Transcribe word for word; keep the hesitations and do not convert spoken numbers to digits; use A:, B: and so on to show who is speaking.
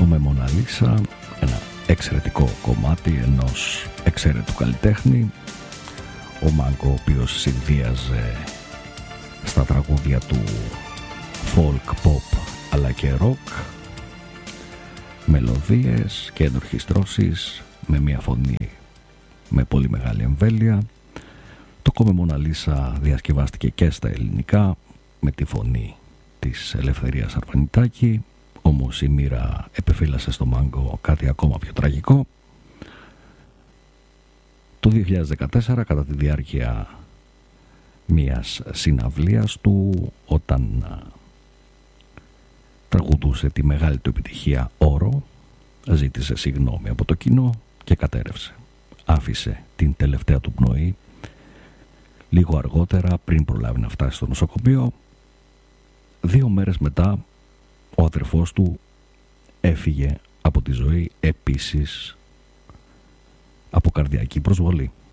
A: ακούμε Μόνα Λίσα, ένα εξαιρετικό κομμάτι ενός εξαίρετου καλλιτέχνη, ο Μάγκο, ο οποίος συνδύαζε στα τραγούδια του folk, pop αλλά και rock, μελωδίες και ενορχιστρώσεις με μια φωνή με πολύ μεγάλη εμβέλεια. Το κόμμα Μόνα Λίσα διασκευάστηκε και στα ελληνικά με τη φωνή της Ελευθερίας Αρβανιτάκη, όμως η μοίρα επεφύλασε στο Μάγκο κάτι ακόμα πιο τραγικό. Το δύο χιλιάδες δεκατέσσερα, κατά τη διάρκεια μιας συναυλίας του, όταν τραγουδούσε τη μεγάλη του επιτυχία Όρο, ζήτησε συγγνώμη από το κοινό και κατέρευσε. Άφησε την τελευταία του πνοή λίγο αργότερα, πριν προλάβει να φτάσει στο νοσοκομείο. Δύο μέρες μετά ο αδερφός του έφυγε από τη ζωή, επίσης από καρδιακή προσβολή.